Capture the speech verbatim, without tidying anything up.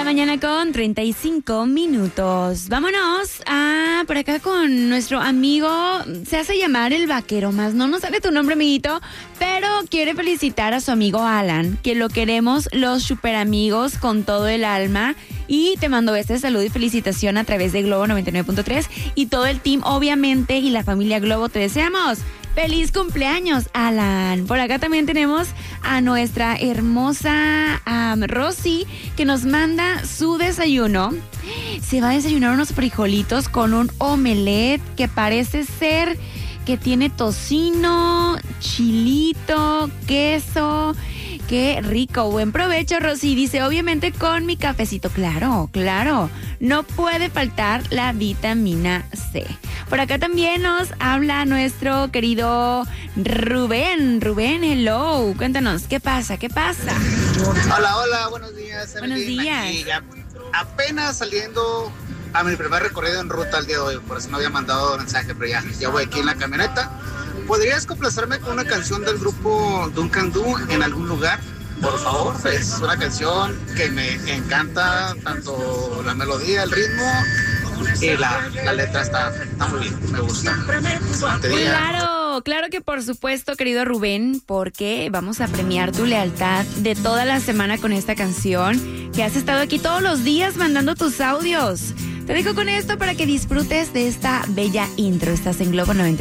mañana con treinta y cinco minutos. Vámonos a por acá con nuestro amigo, se hace llamar el vaquero más, no nos sale tu nombre, amiguito, pero quiere felicitar a su amigo Alan, que lo queremos los super amigos con todo el alma, y te mando este saludo y felicitación a través de Globo noventa y nueve punto tres y todo el team, obviamente, y la familia Globo. Te deseamos ¡feliz cumpleaños, Alan! Por acá también tenemos a nuestra hermosa um, Rosy, que nos manda su desayuno. Se va a desayunar unos frijolitos con un omelette que parece ser que tiene tocino, chilito, queso. ¡Qué rico! Buen provecho, Rosy. Dice, obviamente con mi cafecito. Claro, claro. No puede faltar la vitamina C. Por acá también nos habla nuestro querido Rubén. Rubén, hello. Cuéntanos, ¿qué pasa? ¿Qué pasa? Hola, hola, buenos días. Buenos días. Aquí, ya, apenas saliendo a mi primer recorrido en ruta el día de hoy. Por eso no había mandado mensaje, pero ya, ya voy aquí en la camioneta. ¿Podrías complacerme con una canción del grupo Duncan Du en algún lugar? Por favor, es una canción que me encanta, tanto la melodía, el ritmo y la, la letra está, está muy bien, me gusta. Te diga. Claro, claro que por supuesto, querido Rubén, porque vamos a premiar tu lealtad de toda la semana con esta canción, que has estado aquí todos los días mandando tus audios. Te dejo con esto para que disfrutes de esta bella intro. Estás en Globo noventa.